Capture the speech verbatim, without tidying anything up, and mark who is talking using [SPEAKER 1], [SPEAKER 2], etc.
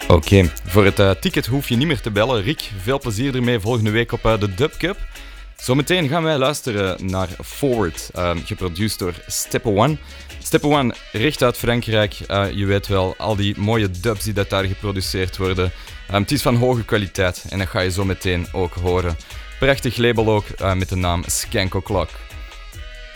[SPEAKER 1] Oké, okay. Voor het uh, ticket hoef je niet meer te bellen. Rick, veel plezier ermee volgende week op uh, de Dub Cup. Zometeen gaan wij luisteren naar Forward, uh, geproduceerd door Steppa One. Steppa One, recht uit Frankrijk. Uh, je weet wel, al die mooie dubs die dat daar geproduceerd worden. Um, het is van hoge kwaliteit en dat ga je zo meteen ook horen. Prachtig label ook, uh, met de naam Skank O'Clock.